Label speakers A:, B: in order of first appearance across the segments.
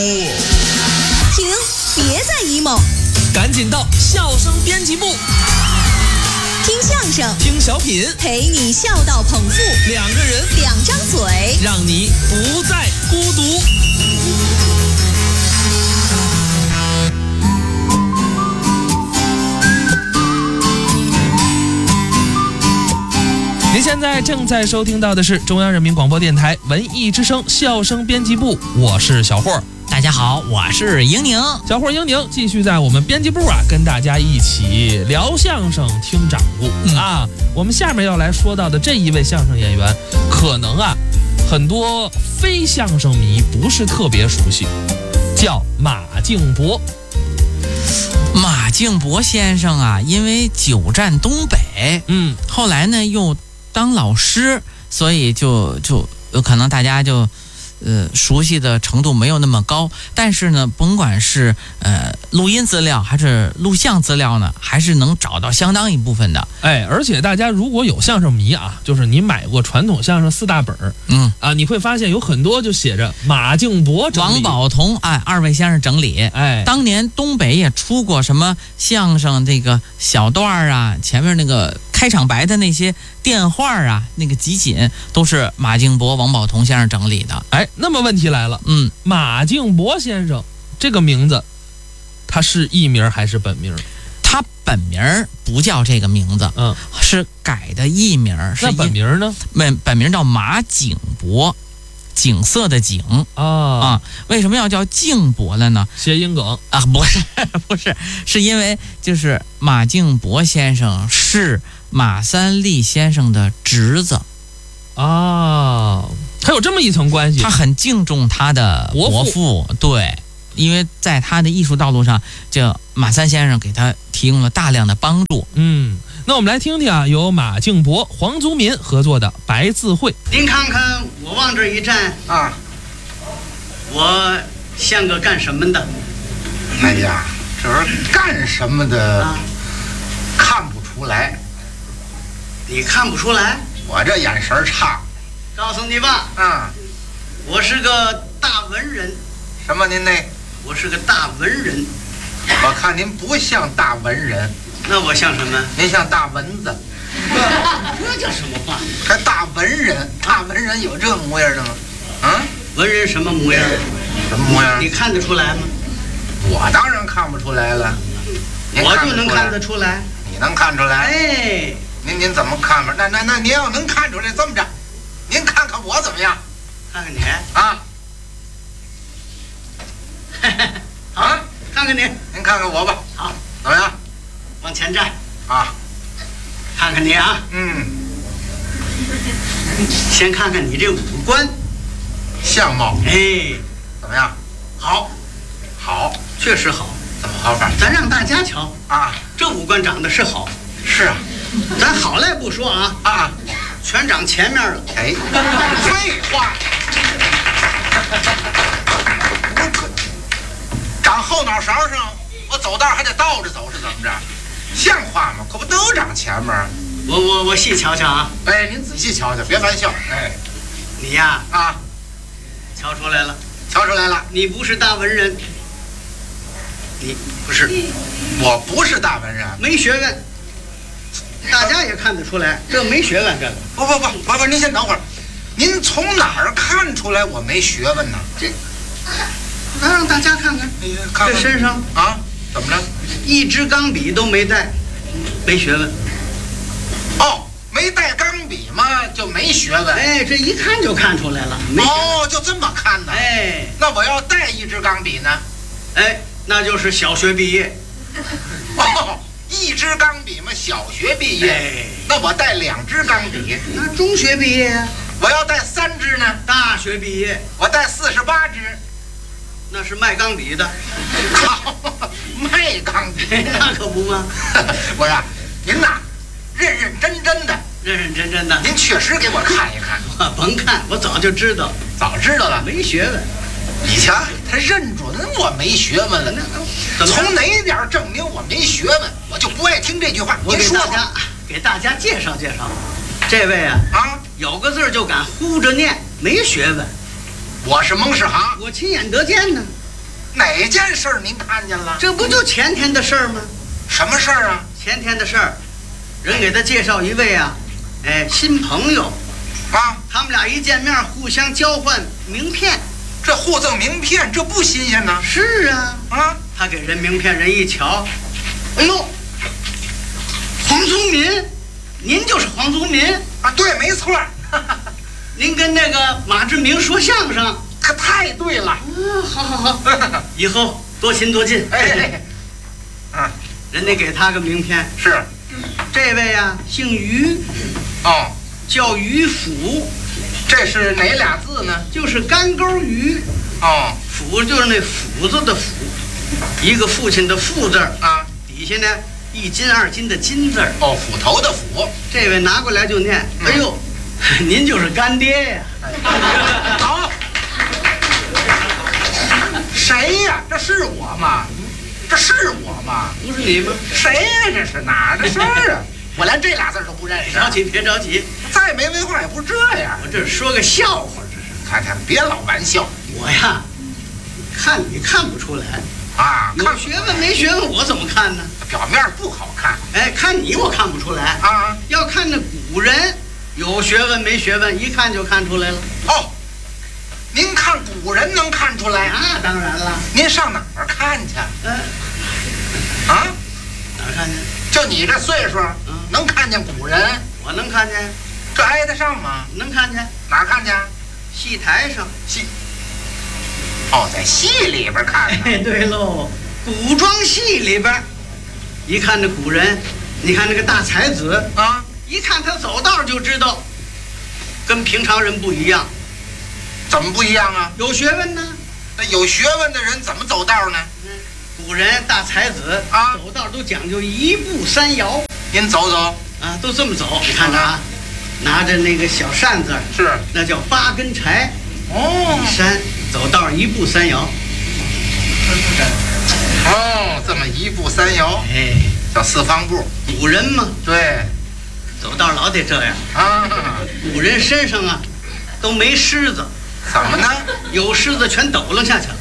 A: 停，别再 emo，
B: 赶紧到笑声编辑部，
A: 听相声，
B: 听小品，
A: 陪你笑到捧腹，
B: 两个人，
A: 两张嘴，
B: 让你不再孤独。您现在正在收听到的是中央人民广播电台文艺之声笑声编辑部，我是小霍。
C: 大家好，我是英宁。
B: 小霍英宁继续在我们编辑部跟大家一起聊相声听掌故我们下面要来说到的这一位相声演员，可能很多非相声迷不是特别熟悉，叫马敬伯。
C: 马敬伯先生因为久战东北，后来呢又当老师，所以就可能大家就熟悉的程度没有那么高，但是呢，甭管是录音资料还是录像资料呢，还是能找到相当一部分的。
B: 而且大家如果有相声迷就是你买过传统相声4大本你会发现有很多就写着马敬伯整理、
C: 王宝同二位先生整理。当年东北也出过什么相声这个小段前面那个开场白的那些电话那个集锦都是马敬伯、王宝同先生整理的。
B: 那么问题来了，马敬伯先生这个名字，他是艺名还是本名？
C: 他本名不叫这个名字，是改的艺名。
B: 那本名呢？
C: 本名叫马景伯，景色的景为什么要叫敬伯了呢？
B: 谐音梗
C: 不是，是因为就是马敬伯先生是马三立先生的侄子
B: 还有这么一层关系。
C: 他很敬重他的伯父，对，因为在他的艺术道路上，这马三先生给他提供了大量的帮助。
B: 那我们来听听由马敬伯、黄宗民合作的《白字会》。
D: 您看看我往这一站我像个干什么的？
E: 哎呀，这是干什么的看不出来。
D: 你看不出来？
E: 我这眼神差。
D: 告诉你吧我是个大文人。
E: 什么您呢？
D: 我是个大文人。
E: 我看您不像大文人。
D: 那我像什么？
E: 您像大蚊子。
D: 这叫什么话？
E: 还大文人？大文人有这模样的吗？
D: 文人什么模样？
E: 什么模样？
D: 你看得出来吗？
E: 我当然看不出来了。
D: 我就能看得出来。
E: 你能看出来？您怎么看法？那您要能看出来，这么着，您看看我怎么样？
D: 看看你好，看看你。
E: 您看看我吧。
D: 好，
E: 怎么样？
D: 往前站看看你先看看你这五官
E: 相貌，怎么样？好，
D: 确实好。
E: 怎么好法？
D: 咱让大家瞧这五官长得是好。
E: 是
D: 咱好赖不说全长前面了。
E: 废话，长后脑勺上，我走道还得倒着走，是怎么着？像话吗？可不都长前面？
D: 我细瞧瞧
E: 您仔细瞧瞧，别玩笑。
D: 你瞧出来了。
E: 瞧出来了。
D: 你不是大文人。你不是。
E: 我不是大文人，
D: 没学问。大家也看得出来，这没学问。这
E: 不，您先等会儿。您从哪儿看出来我没学问呢？
D: 咱让大家看看，这身上
E: 怎么着？
D: 一支钢笔都没带，没学问。
E: 没带钢笔嘛，就没学问。
D: 这一看就看出来了。
E: 就这么看呢？那我要带一支钢笔呢？
D: 那就是小学毕业。
E: 一支钢笔嘛，小学毕业。那我带2支钢笔，
D: 那中学毕业
E: 我要带3支呢，
D: 大学毕业。
E: 我带48支，
D: 那是卖钢笔的。
E: 卖钢笔
D: 那可不吗？
E: 我说您认认真真的。
D: 认认真真的。
E: 您确实给我看一看。
D: 甭看，我早就知道。
E: 早知道了。
D: 没学问。
E: 你瞧，他认准我没学问了。从哪点证明我没学问？我就不爱听这句话。
D: 我给大家介绍介绍。这位有个字就敢呼着念，没学问。
E: 我是蒙世航，
D: 我亲眼得见呢。
E: 哪件事儿您看见了？
D: 这不就前天的事儿吗？
E: 什么事儿啊？
D: 前天的事儿，人给他介绍一位啊，新朋友，
E: 啊，
D: 他们俩一见面互相交换名片。
E: 这互赠名片，这不新鲜呢？
D: 是啊，
E: 啊，
D: 他给人名片，人一瞧，哎呦，黄宗民，您就是黄宗民
E: 啊？对，没错。
D: 您跟那个马志明说相声，
E: 可太对了。
D: 好好好，以后多亲多近。
E: 哎，
D: 人家给他个名片，
E: 是，
D: 这位啊姓于，
E: 哦，
D: 叫于府，
E: 这是哪俩字呢？
D: 就是干钩鱼，
E: 哦，
D: 府就是那斧子的斧，一个父亲的父字
E: 啊，
D: 底下呢一斤二斤的斤字。
E: 哦，斧头的斧。
D: 这位拿过来就念，哎呦，您就是干爹呀！
E: 好，谁呀？这是我吗？这是我吗？
D: 不是你吗？
E: 谁呀？这是哪儿的事儿啊？我连这俩字都不认识。
D: 别着急，别着急，
E: 再没文化也不这样。
D: 我这是说个笑话，这是。
E: 看，别老玩笑
D: 我呀，看你看不出来，
E: 啊！
D: 有学问没学问，我怎么看呢？
E: 表面不好看
D: 看你我看不出来
E: 啊。
D: 要看那古人有学问没学问，一看就看出来了。
E: 哦，您看古人能看出来？
D: 那当然了。
E: 您上哪儿看去？啊？
D: 哪儿看见？
E: 就你这岁数，能看见古人？
D: 我能看见，
E: 这挨得上吗？
D: 能看见。
E: 哪儿看见？
D: 戏台上。
E: 戏。哦，在戏里边看呢。
D: 对喽，古装戏里边，一看这古人，你看那个大才子
E: 啊，
D: 一看他走道就知道，跟平常人不一样。
E: 怎么不一样啊？
D: 有学问呢。
E: 那有学问的人怎么走道呢？
D: 古人大才子
E: 啊，
D: 走道都讲究一步三摇。
E: 您走走
D: 啊，都这么走。你看着啊，拿着那个小扇子，
E: 是
D: 那叫八根柴。
E: 哦，
D: 一扇走道一步三摇。
E: 哦，这么一步三摇，叫四方步。
D: 古人嘛，
E: 对，
D: 走道老得这样
E: 啊。
D: 古人身上啊都没虱子，
E: 怎么呢？
D: 有虱子全抖楞下去了。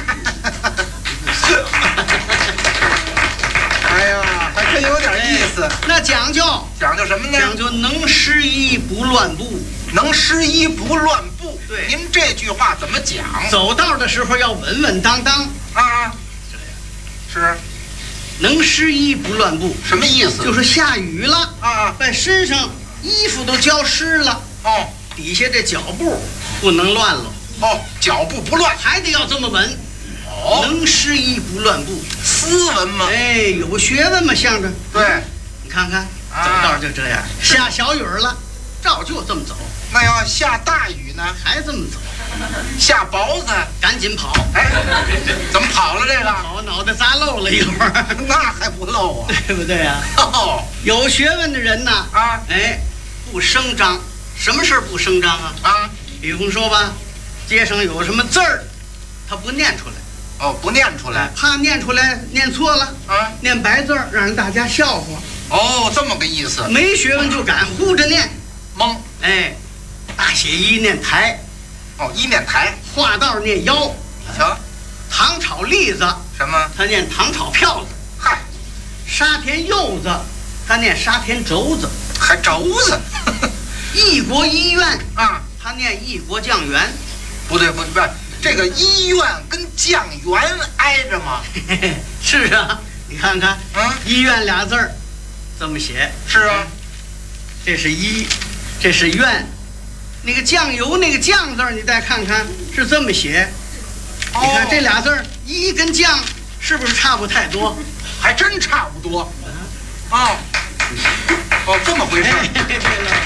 E: 哎呀，还真有点意思。
D: 那讲究
E: 什么呢？
D: 讲究能失衣不乱步。
E: 能失衣不乱步。
D: 对，
E: 您这句话怎么讲？
D: 走道的时候要稳稳当当
E: 啊。是。
D: 能失衣不乱步
E: 什么意思？
D: 就是下雨了
E: 啊，
D: 把身上衣服都浇湿了。
E: 哦，
D: 底下这脚步不能乱了。
E: 哦，脚步不乱，
D: 还得要这么稳。
E: 哦，
D: 能失衣不乱步，
E: 斯文吗？
D: 有学问嘛，相声。
E: 对，
D: 你看看，走道就这样。下小雨了，照旧这么走。
E: 那要下大雨呢？
D: 还这么走。
E: 下雹子，
D: 赶紧跑。
E: 怎么跑了这个？
D: 跑脑袋砸漏了一会儿。
E: 那还不漏啊？
D: 对不对呀？
E: 哦，
D: 有学问的人呐，不声张。什么事不声张啊？啊，比方说吧，街上有什么字儿，他不念出来。
E: 哦，不念出来，
D: 怕念出来念错了啊，念白字儿让人大家笑话。
E: 哦，这么个意思。
D: 没学问就敢呼着念，
E: 蒙。
D: 大写一念台。
E: 哦，一念台。
D: 画道念腰。
E: 你瞧，
D: 糖炒栗子
E: 什么？
D: 他念糖炒票子。
E: 嗨，
D: 沙田柚子他念沙田轴子。
E: 还轴子。
D: 义国医院
E: 啊，
D: 他念义国酱园。
E: 不对，这个医院跟酱园挨着吗？
D: 是啊，你看看，医院俩字儿这么写。
E: 是啊，
D: 这是医，这是院。那个酱油那个酱字儿，你再看看是这么写。你看这俩字儿，医跟酱是不是差不太多？
E: 还真差不多。哦，这么回事。
D: 对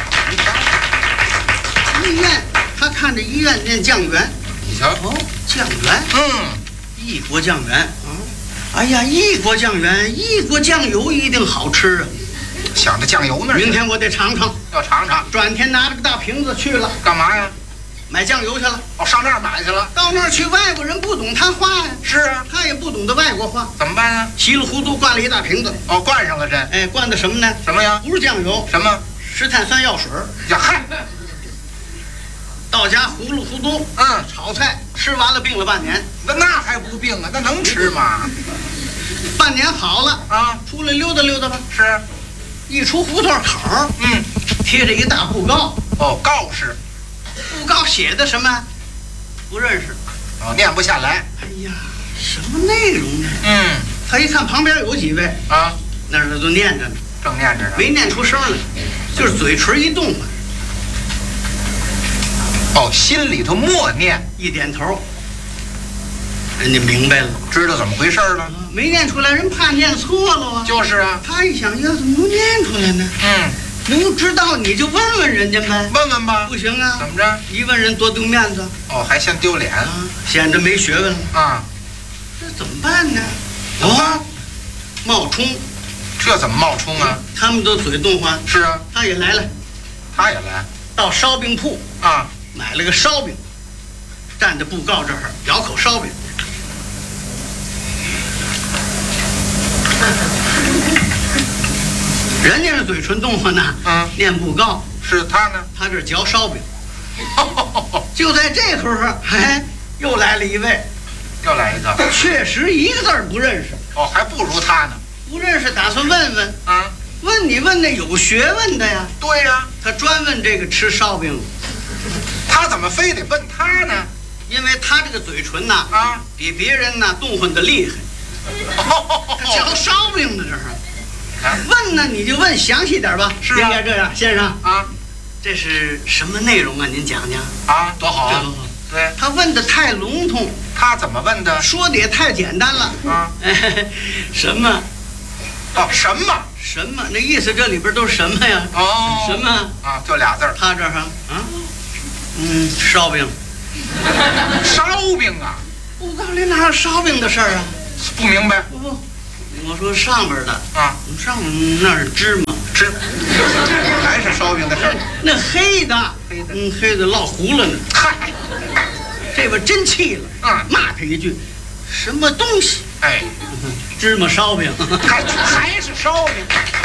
D: 了，医院他看着医院念酱园。
E: 你瞧，
D: 酱园，义国酱园，哎呀，义国酱园，义国酱油一定好吃啊！
E: 想着酱油呢，
D: 明天我得尝尝，
E: 要尝尝。
D: 转天拿着个大瓶子去了，
E: 干嘛呀？
D: 买酱油去了。
E: 哦，上那儿买去了。
D: 到那儿去，外国人不懂他话呀。
E: 是啊，
D: 他也不懂得外国话，
E: 怎么办啊？
D: 稀里糊涂灌了一大瓶子。
E: 哦，灌上了这。
D: 灌的什么呢？
E: 什么呀？
D: 不是酱油，
E: 什么？
D: 石炭酸药水。
E: 呀嗨。
D: 到家糊里糊涂，炒菜吃完了病了半年。
E: 那还不病啊？那能吃吗？
D: 半年好了
E: 啊，
D: 出来溜达溜达吧。
E: 是，
D: 一出胡同口，贴着一大布告。
E: 哦，告示。
D: 布告写的什么？不认识。
E: 哦，念不下来。
D: 哎呀，什么内容呢？他一看旁边有几位
E: 啊，
D: 那儿都念着呢，
E: 正念着呢，
D: 没念出声来，就是嘴唇一动。
E: 哦，心里头默念，
D: 一点头，人家明白了，
E: 知道怎么回事了。
D: 没念出来，人怕念错了啊。
E: 就是啊，
D: 他一想，要怎么不念出来呢？能知道你就问问人家呗。
E: 问问吧。
D: 不行啊。
E: 怎么着？
D: 一问人多丢面子。
E: 哦，还嫌丢脸，
D: 显得没学问了
E: 啊。
D: 这怎么办呢？冒充。
E: 这怎么冒充啊？
D: 他们都嘴动唤。
E: 是啊。
D: 他也来了。
E: 他也来。
D: 到烧饼铺
E: 啊，
D: 买了个烧饼，站在布告这儿咬口烧饼。人家是嘴唇动唤呢，念布告。
E: 是他呢，
D: 他这嚼烧饼。就在这会儿，又来了一位，
E: 又来一个，
D: 确实一个字儿不认识。
E: 哦，还不如他呢。
D: 不认识，打算问问啊。问你问那有学问的呀。
E: 对呀，
D: 他专问这个吃烧饼。
E: 他怎么非得问他呢？
D: 因为他这个嘴唇呐，比别人呐动唤的厉害。他嚼烧饼的这是。问呢，你就问详细点吧。
E: 是啊，
D: 应该这样，先生
E: 啊，
D: 这是什么内容啊？您讲讲
E: 啊，多好啊！对，
D: 他问的太笼统。
E: 他怎么问的？
D: 说的也太简单了啊！什么？
E: 哦，什么？
D: 什么？那意思这里边都是什么呀？
E: 哦，
D: 什么
E: 啊？就俩字儿。
D: 他这儿烧饼。
E: 烧饼啊？
D: 布告里哪有烧饼的事儿啊？
E: 不明白。
D: 不，我说上边的
E: 啊，
D: 上面那是芝麻，
E: 还是烧饼的事儿。
D: 那黑的，黑的烙糊了呢。
E: 嗨，
D: 这边真气了，骂他一句，什么东西？
E: 哎，
D: 芝麻烧饼，
E: 还是烧饼，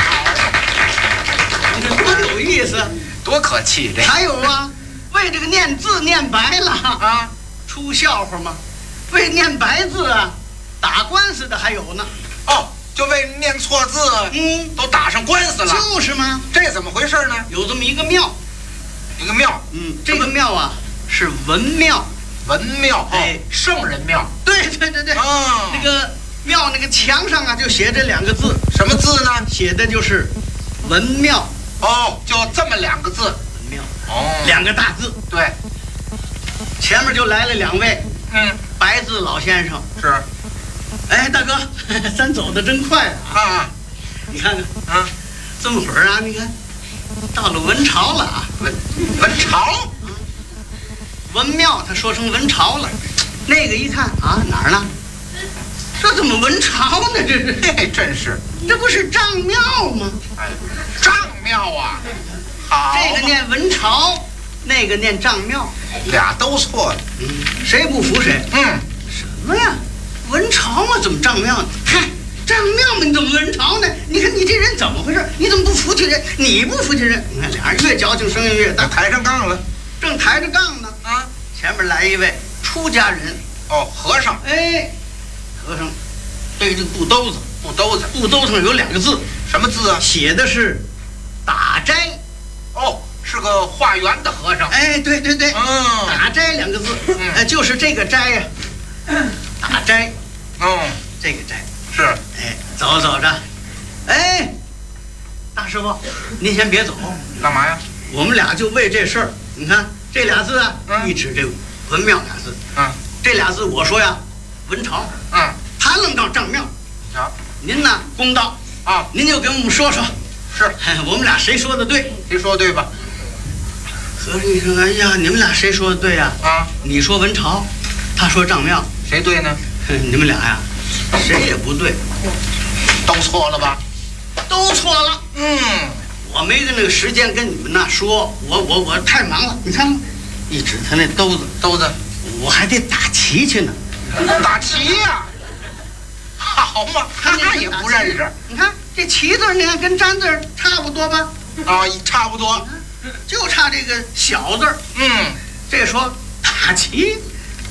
D: 你看多有意思，
E: 多可气这。
D: 还有啊，为这个念字念白了
E: 啊，
D: 出笑话吗？为念白字啊，打官司的还有呢。
E: 哦，就为念错字，都打上官司了。
D: 就是吗？
E: 这怎么回事呢？
D: 有这么一个庙，
E: 一个庙，
D: 这个庙啊是文庙。
E: 文庙，哎，圣人庙。
D: 对，啊，那个庙那个墙上啊就写着两个字，
E: 什么字呢？
D: 写的就是文庙。
E: 哦，就这么两个字，文
D: 庙。
E: 哦，
D: 两个大字。对，前面就来了两位，白字老先生。是，哎，大哥，咱走得真快啊！你看看，这么会儿啊，你看到了文朝了啊，文朝。文庙，他说成文朝了，那个一看啊，哪儿呢？这怎么文朝呢？这是，
E: 嘿，真是，
D: 这不是丈庙吗？
E: 哎，丈庙啊，好，
D: 这个念文朝，那个念丈庙，
E: 俩都错了，
D: 谁不服谁？什么呀？文朝嘛，怎么丈庙呢？嗨，丈庙嘛，你怎么文朝呢？你看你这人怎么回事？你怎么不服气人？你不服气人？你看俩人越矫情，声音越大，
E: 抬上杠了，
D: 正抬着杠呢。前面来一位出家人，
E: 哦，和尚，
D: 哎，和尚背着布兜子，布兜上有两个字，
E: 什么字啊？写
D: 的是打斋，
E: 哦，是个化缘的和尚，
D: 哎，对，打斋两个字，哎，就是这个斋呀，打斋，这个斋
E: 是，
D: 哎，走着，哎，大师傅，您先别走，
E: 干嘛呀？
D: 我们俩就为这事儿，你看。这俩字啊，一指这文庙俩字，这俩字我说呀，文朝，他愣到丈庙，您呢公道啊，您就给我们说说，是，我们俩谁说的对？
E: 谁说对吧？
D: 和尚一声，哎呀，你们俩谁说的对呀？你说文朝，他说丈庙，
E: 谁对呢？
D: 你们俩呀，谁也不对，
E: 都错了吧？
D: 都错了，我没那个时间跟你们那说，我太忙了。你看，一指他那兜子，我还得打旗去呢。
E: 打旗呀？好嘛，他也不认识。
D: 你看这旗字，你看跟占字差不多吧？
E: 啊，差不多，
D: 就差这个小字。这说打旗，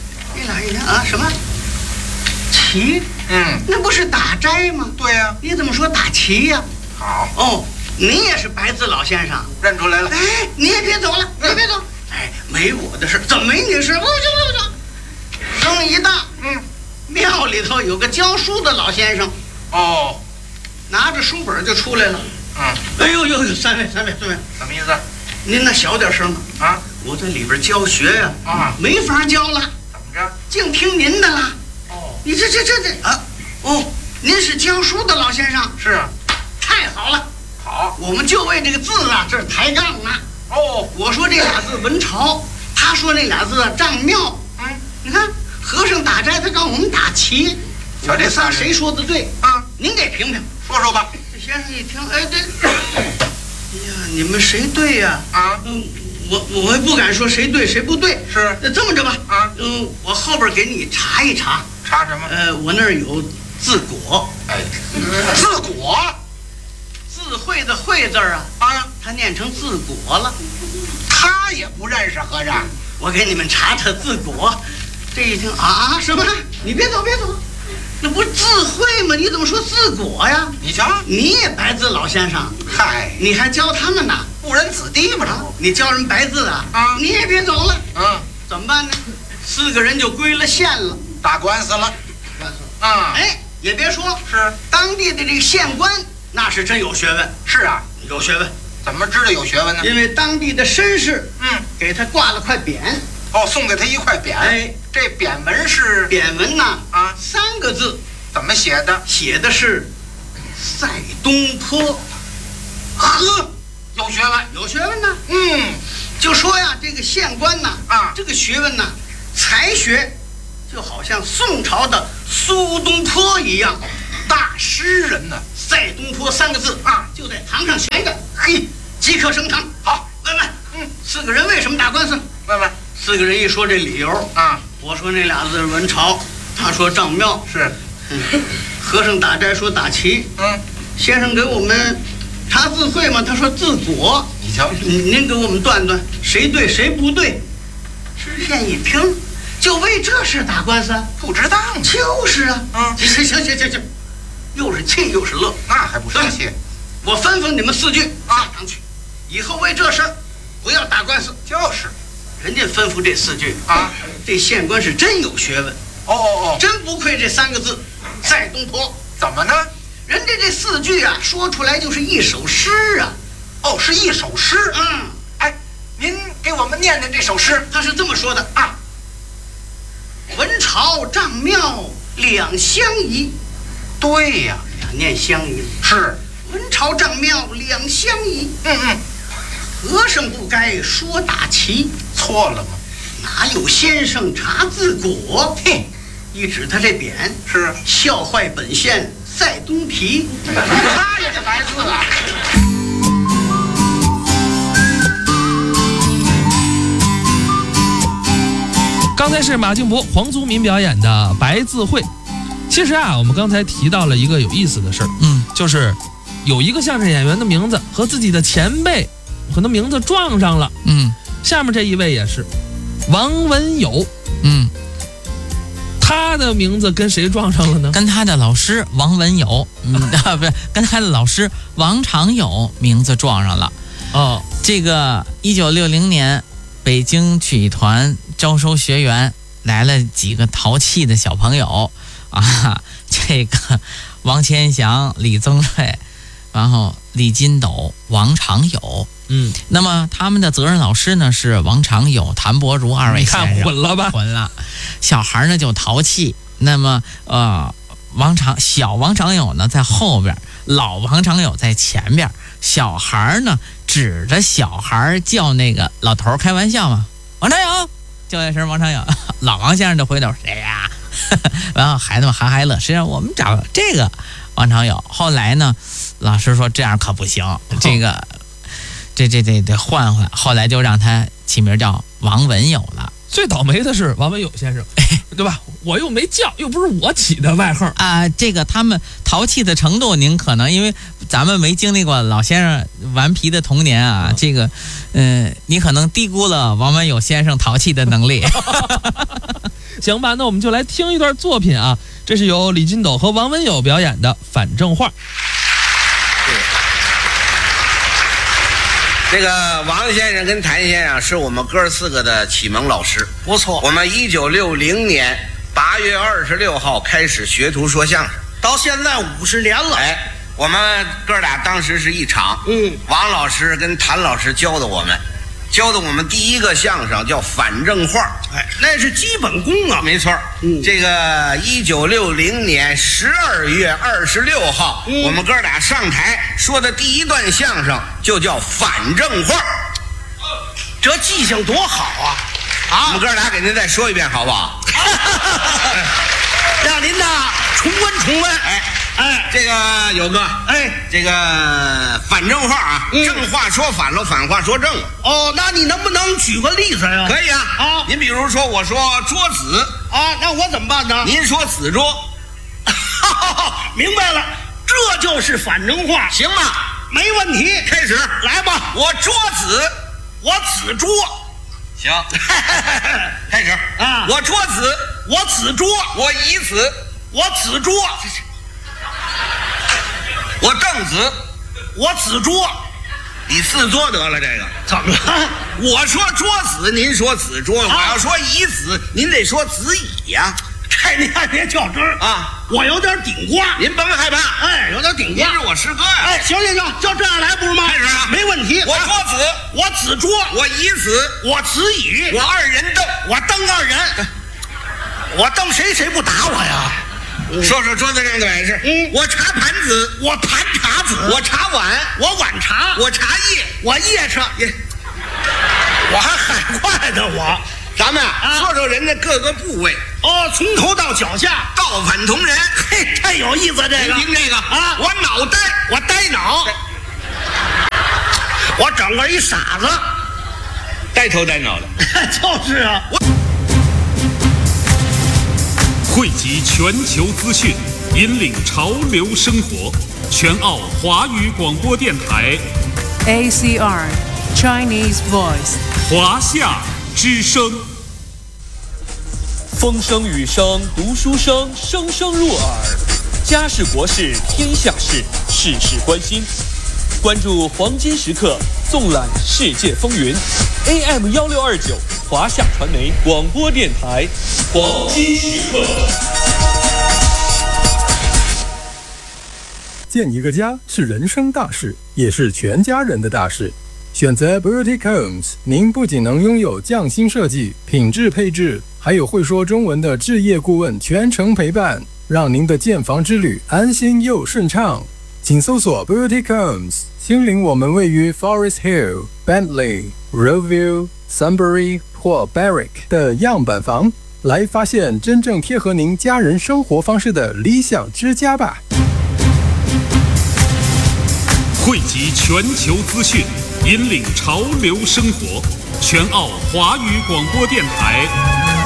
D: 这俩一听啊，什么棋？那不是打斋吗？
E: 对呀。
D: 你怎么说打棋呀？
E: 好。
D: 哦，你也是白字老先生，
E: 认出来了。
D: 哎，你也别走了，你别走。哎，没我的事，怎么没你的事？不行。声一大，庙里头有个教书的老先生，
E: 哦，
D: 拿着书本就出来了。哎呦，三位，
E: 什么意思？
D: 您那小点声
E: 啊！
D: 我在里边教学呀，没法教了。
E: 怎么着？
D: 净听您的了。
E: 哦，
D: 你这啊，哦，您是教书的老先生？
E: 是啊。
D: 太好了。
E: 好，
D: 我们就为这个字啊，这是抬杠啊。
E: 哦，
D: 我说这俩字文朝，他说那俩字啊丈庙。你看和尚打斋，他让我们打棋。
E: 瞧这仨
D: 谁说的对啊？您给评评，
E: 说吧。
D: 这先生一听，哎，这，哎呀，你们谁对呀？我也不敢说谁对谁不对。
E: 是，
D: 这么着吧，我后边给你查一查。
E: 查什么？
D: 我那儿有字果。
E: 哎，字果，
D: 字会的会字啊，他念成字果了。
E: 他也不认识和尚。
D: 我给你们查查字果。这一听啊，什么？你别走，那不是字会吗？你怎么说字果呀？
E: 你瞧，
D: 你也白字老先生，
E: 嗨，
D: 你还教他们呢？
E: 误人子弟嘛，这不？
D: 你教人白字啊？你也别走了。怎么办呢？4个人就归了县了，
E: 打官司了。
D: 哎，也别说，是当地的这个县官，那是真有学问。
E: 是啊，
D: 有学问。
E: 怎么知道有学问呢？
D: 因为当地的绅士，给他挂了块匾。
E: 哦，送给他一块匾。哎，这匾文是
D: 匾文呐，3个字，
E: 怎么写的？
D: 写的是赛东坡。
E: 呵，有学问，
D: 有学问呢。就说呀，这个县官呐，这个学问呐，才学，就好像宋朝的苏东坡一样，
E: 大诗人呢。
D: 赛东坡3个字就在堂上悬着，嘿，即刻升堂。好，问，4个人为什么打官司？
E: 问
D: ，4个人一说这理由我说那俩字文朝，他说丈庙
E: 是，
D: 和尚打斋说打棋，先生给我们查字会嘛，他说字果。
E: 你瞧，
D: 您给我们断断谁对谁不对。知县一听，就为这事打官司？
E: 不值当。
D: 就是啊，行，又是气又是乐，
E: 那还不生气？
D: 我吩咐你们4句下堂去，以后为这事不要打官司。
E: 就是，
D: 人家吩咐这4句这县官是真有学问。真不愧这3个字，赛东坡。
E: 怎么呢？
D: 人家这4句说出来就是一首诗啊。
E: 是一首诗。哎，您给我们念念这首诗。
D: 他是这么说的文朝丈庙两相宜。
E: 对呀，
D: 两念相宜。
E: 是，
D: 文朝丈庙两相宜。和尚不该说打棋。
E: 错了吗？
D: 哪有先生查字果？一指他这匾，
E: 是
D: 笑坏本县赛东皮。
E: 他也是白字啊。
B: 刚才是马静博、黄宗民表演的白字会。其实我们刚才提到了一个有意思的事儿，就是有一个相声演员的名字和自己的前辈可能名字撞上了。下面这一位也是王文友。他的名字跟谁撞上了呢？
C: 跟他的老师王文友，不是跟他的老师王长友名字撞上了。这个1960年，北京曲艺团招收学员，来了几个淘气的小朋友这个王千祥、李增瑞，然后李金斗、王长友。那么他们的责任老师呢是王长友、谭伯如2位先生。
B: 你看混了吧？
C: 混了。小孩呢就淘气，那么小王长友呢在后边，老王长友在前边。小孩呢指着小孩叫那个老头开玩笑嘛，王长友，叫一声王长友，老王先生就回头谁呀？然后孩子们哈乐，实际上我们找这个王长友。后来呢，老师说这样可不行，这个这得换换，后来就让他起名叫王文友了。
B: 最倒霉的是王文友先生，对吧？我又没叫，又不是我起的外号
C: 啊。这个他们淘气的程度，您可能因为咱们没经历过老先生顽皮的童年啊，这个，你可能低估了王文友先生淘气的能力。
B: 行吧，那我们就来听一段作品啊，这是由李金斗和王文友表演的反正话。
F: 这个王先生跟谭先生是我们哥4个的启蒙老师，
D: 不错。
F: 我们1960年8月26号开始学徒说相声，
D: 到现在50年了。
F: 哎，我们哥俩当时是一场，王老师跟谭老师教的我们第一个相声叫反正话，
D: 哎，那是基本功啊。
F: 没错。这个1960年12月26号，我们哥俩上台说的第一段相声就叫反正话。
D: 这记性多好啊！
F: 我们哥俩给您再说一遍好不好？
D: 让您呐重温。哎，
F: 这个友哥，这个反正话啊，正话说反了，反话说正了。
D: 哦，那你能不能举个例子呀？
F: 可以啊。您比如说，我说桌子
D: 啊，那我怎么办呢？
F: 您说子桌。
D: 明白了，这就是反正话，
F: 行吗？
D: 没问题，
F: 开始，
D: 来吧。
F: 我桌子，
D: 我子桌。
F: 行，开始
D: 啊！
F: 我桌子，
D: 我子桌，
F: 我椅子，
D: 我子桌。
F: 我凳子，
D: 我子桌，
F: 你4桌得了。这个
D: 怎么了？
F: 我说桌子，您说子桌，我要说椅子，您得说子椅呀。
D: 这您还别较真儿
F: 啊！
D: 我有点顶瓜，
F: 您甭害怕。
D: 哎，有点顶瓜。
F: 您是我师哥呀。
D: 哎，行，就这样来不是吗？
F: 开始啊，
D: 没问题。
F: 我桌子，
D: 我子桌，
F: 我椅子，
D: 我子椅，
F: 我2人凳，
D: 我蹬2人，我蹬谁不打我呀？
F: 说说桌子上的摆设。我茶盘子，
D: 我盘茶子，
F: 我茶碗，
D: 我碗茶，
F: 我茶叶，
D: 我叶茶，我还海快呢我。
F: 咱们说说人家各个部位。
D: 哦，从头到脚下，
F: 倒反同人。
D: 嘿，太有意思这个。
F: 您听这个
D: 啊，
F: 我脑袋，
D: 我呆脑，我整个一傻子，
F: 呆头呆脑的。
D: 就是啊。
G: 汇集全球资讯，引领潮流生活。全澳华语广播电台
H: ACR Chinese Voice
G: 华夏之声。
I: 风声雨声读书声，声声入耳。家事国事天下事，事事关心。关注黄金时刻，纵览世界风云。AM 1629华夏传媒广播电台，黄金时刻。
J: 建一个家是人生大事，也是全家人的大事。选择 Boutique Homes， 您不仅能拥有匠心设计、品质配置，还有会说中文的置业顾问全程陪伴，让您的建房之旅安心又顺畅。请搜索 Boutique Homes， 亲临我们位于 Forest Hill、Bentley、Riverview、Sunbury 或 Berwick 的样板房，来发现真正贴合您家人生活方式的理想之家吧。
G: 汇集全球资讯，引领潮流生活。全澳华语广播电台